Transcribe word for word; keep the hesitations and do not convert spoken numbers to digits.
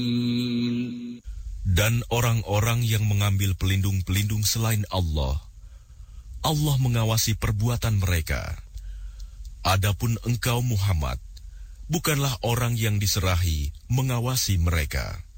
Dan orang-orang yang mengambil pelindung-pelindung selain Allah, Allah mengawasi perbuatan mereka. Adapun engkau Muhammad, bukanlah orang yang diserahi mengawasi mereka.